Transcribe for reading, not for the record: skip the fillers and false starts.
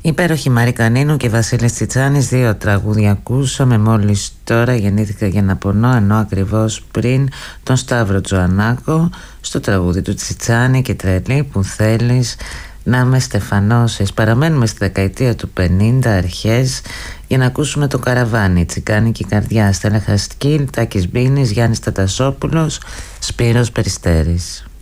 Υπέροχη Μάρη Κανίνου και Βασίλης Τσιτσάνης, δύο τραγούδια ακούσαμε μόλις τώρα. Γεννήθηκα για να πονώ, ενώ ακριβώς πριν τον Σταύρο Τζοανάκο στο τραγούδι του Τσιτσάνη και Τρελή που θέλεις να με στεφανώσεις. Παραμένουμε στη δεκαετία του 50 αρχές για να ακούσουμε το Καραβάνι, Τσικάνικη καρδιά, Στέλλα Χασκίλ, Τάκης Μπίνης, Γιάννης Τατασόπουλος, Σπύρος Περιστέρης.